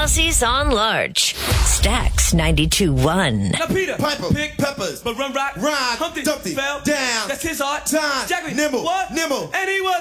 Aussies on Large. Stax 92.1. Now Peter, Piper, Pick, Peppers, but Run Rock, Rhyme, Humpty, Dumpty, fell down, That's his art. time, Jackie, nimble, what? nimble. And he was.